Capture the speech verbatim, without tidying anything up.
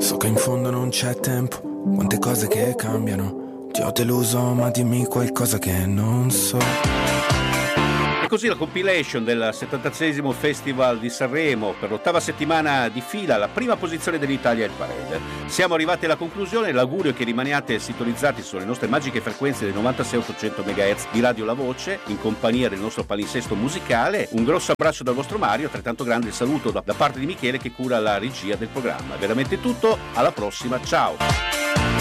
So che in fondo non c'è tempo, quante cose che cambiano. Ti ho deluso, ma dimmi qualcosa che non so. E così la compilation del settantaseiesimo Festival di Sanremo, per l'ottava settimana di fila, la prima posizione dell'Italia è il Parade. Siamo arrivati alla conclusione, l'augurio è che rimaniate sintonizzati sulle nostre magiche frequenze dei novantasei ottocento megahertz di Radio La Voce, in compagnia del nostro palinsesto musicale. Un grosso abbraccio dal vostro Mario, altrettanto grande il saluto da, da parte di Michele che cura la regia del programma. Veramente tutto, alla prossima, ciao!